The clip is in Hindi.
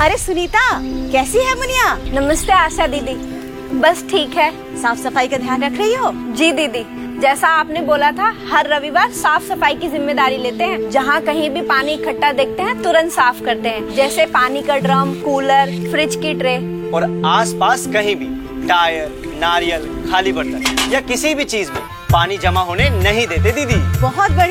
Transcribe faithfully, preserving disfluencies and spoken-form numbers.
अरे सुनीता, कैसी है मुनिया? नमस्ते आशा दीदी। बस ठीक है। साफ सफाई का ध्यान रख रही हो? जी दीदी, जैसा आपने बोला था हर रविवार साफ सफाई की जिम्मेदारी लेते हैं। जहाँ कहीं भी पानी इकट्ठा देखते हैं तुरंत साफ करते हैं, जैसे पानी का ड्रम, कूलर, फ्रिज की ट्रे। और आसपास कहीं भी टायर, नारियल, खाली बर्तन या किसी भी चीज में पानी जमा होने नहीं देते दीदी। बहुत बढ़िया।